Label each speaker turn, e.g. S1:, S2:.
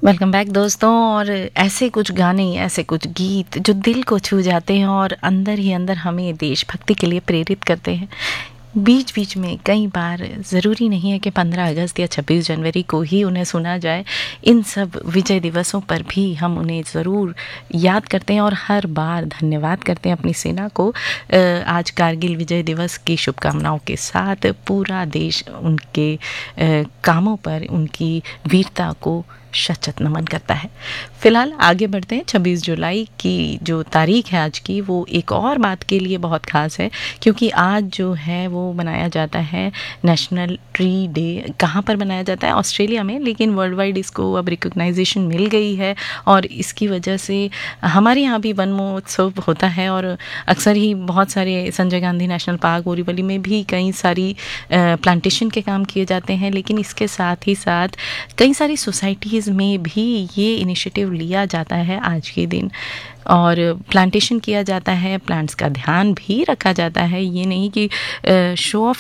S1: Welcome back दोस्तों। और ऐसे कुछ गाने, ऐसे कुछ गीत जो दिल को छू जाते हैं और अंदर ही अंदर हमें देशभक्ति के लिए प्रेरित करते हैं। बीच बीच में कई बार ज़रूरी नहीं है कि 15 अगस्त या 26 जनवरी को ही उन्हें सुना जाए। इन सब विजय दिवसों पर भी हम उन्हें ज़रूर याद करते हैं और हर बार धन्यवाद करते हैं अपनी सेना को। आज कारगिल विजय दिवस की शुभकामनाओं के साथ पूरा देश उनके कामों पर, उनकी वीरता को शत शत नमन करता है। फिलहाल आगे बढ़ते हैं। 26 जुलाई की जो तारीख है आज की, वो एक और बात के लिए बहुत ख़ास है, क्योंकि आज जो है वो मनाया जाता है नेशनल ट्री डे। कहाँ पर मनाया जाता है? ऑस्ट्रेलिया में, लेकिन वर्ल्ड वाइड इसको अब रिकॉग्नाइजेशन मिल गई है और इसकी वजह से हमारे यहाँ भी वन महोत्सव होता है। और अक्सर ही बहुत सारे संजय गांधी नेशनल पार्क, बोरीवली में भी कई सारी प्लांटेशन के काम किए जाते हैं, लेकिन इसके साथ ही साथ कई सारी सोसाइटीज़ में भी ये इनिशिएटिव लिया जाता है आज के दिन और प्लांटेशन किया जाता है। प्लांट्स का ध्यान भी रखा जाता है। ये नहीं कि शो ऑफ